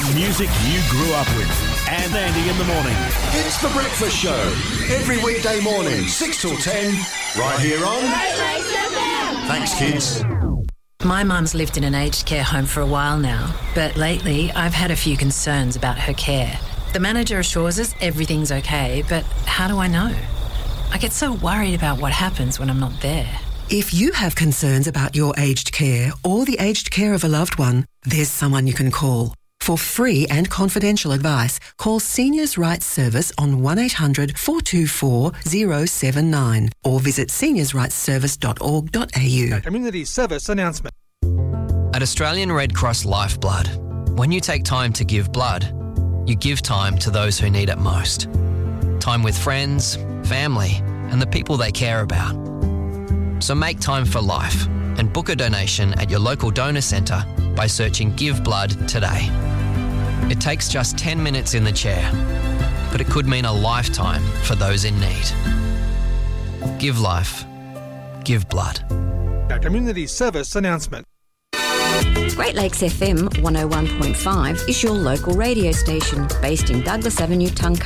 music you grew up with. And Andy in the morning. It's The Breakfast Show. Every weekday morning, 6 till 10, right here on... Thanks, kids. My mum's lived in an aged care home for a while now, but lately I've had a few concerns about her care. The manager assures us everything's okay, but how do I know? I get so worried about what happens when I'm not there. If you have concerns about your aged care or the aged care of a loved one, there's someone you can call. For free and confidential advice, call Seniors' Rights Service on 1800 424 079 or visit seniorsrightsservice.org.au. Community service announcement. At Australian Red Cross Lifeblood, when you take time to give blood, you give time to those who need it most. Time with friends, family, and the people they care about. So make time for life and book a donation at your local donor centre by searching Give Blood today. It takes just 10 minutes in the chair, but it could mean a lifetime for those in need. Give life. Give blood. A community service announcement. Great Lakes FM 101.5 is your local radio station based in Douglas Avenue, Tuncumbe.